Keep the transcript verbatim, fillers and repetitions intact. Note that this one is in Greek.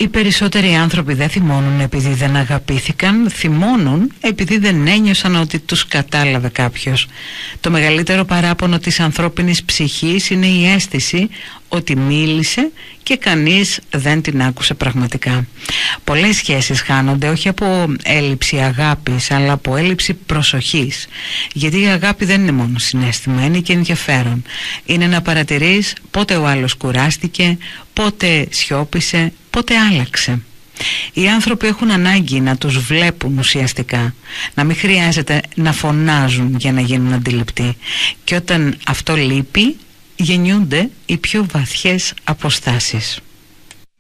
Οι περισσότεροι άνθρωποι δεν θυμώνουν επειδή δεν αγαπήθηκαν, θυμώνουν επειδή δεν ένιωσαν ότι τους κατάλαβε κάποιος. Το μεγαλύτερο παράπονο της ανθρώπινης ψυχής είναι η αίσθηση ότι μίλησε και κανείς δεν την άκουσε πραγματικά. Πολλές σχέσεις χάνονται όχι από έλλειψη αγάπης αλλά από έλλειψη προσοχής, γιατί η αγάπη δεν είναι μόνο συναίσθημα, είναι και ενδιαφέρον. Είναι να παρατηρείς πότε ο άλλος κουράστηκε, πότε σιώπησε, πότε άλλαξε. Οι άνθρωποι έχουν ανάγκη να τους βλέπουν ουσιαστικά, να μην χρειάζεται να φωνάζουν για να γίνουν αντιληπτοί, και όταν αυτό λείπει γεννιούνται οι πιο βαθιές αποστάσεις.